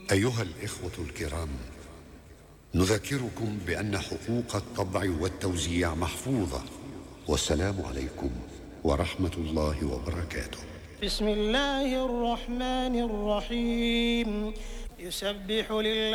أيها الإخوة الكرام، نذكركم بأن حقوق الطبع والتوزيع محفوظة. والسلام عليكم ورحمة الله وبركاته. بسم الله الرحمن الرحيم. يسبح لله